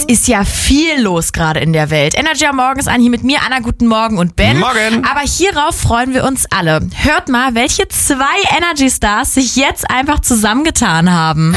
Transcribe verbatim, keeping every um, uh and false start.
Ist ja viel los gerade in der Welt. Energy am Morgen ist an, hier mit mir, Anna, guten Morgen und Ben. Morgen. Aber hierauf freuen wir uns alle. Hört mal, welche zwei Energy Stars sich jetzt einfach zusammengetan haben.